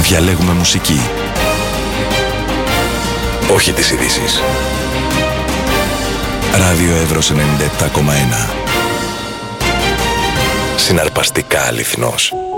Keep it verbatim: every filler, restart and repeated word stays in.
Διαλέγουμε μουσική, όχι τις ειδήσεις. Ράδιο Εύρος ενενήντα επτά κόμμα ένα. Συναρπαστικά αληθινός.